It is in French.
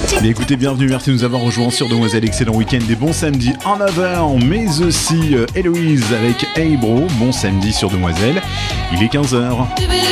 Mais écoutez, bienvenue, merci de nous avoir rejoints sur Demoiselle. Excellent week-end et bon samedi en 9h, mais aussi Héloïse avec Hey Bro. Bon samedi sur Demoiselle, il est 15h.